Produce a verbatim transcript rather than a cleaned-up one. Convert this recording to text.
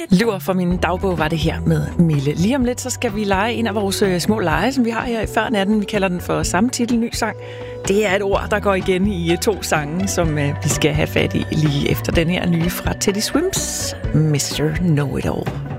Løver for min dagbog var det her med Mille. Lige om lidt, så skal vi lege en af vores øh, små lege, som vi har her i før natten. Vi kalder den for samme titel, ny sang. Det er et ord, der går igen i to sange, som øh, vi skal have fat i lige efter den her nye fra Teddy Swims, mister Know It All.